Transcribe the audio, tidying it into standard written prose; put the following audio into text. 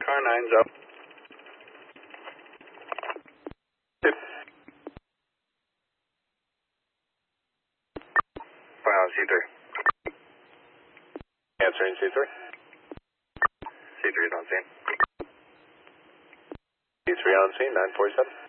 Car 9's up. Wow, C3. Answering C3. C3 is on scene. C3 on scene, 947.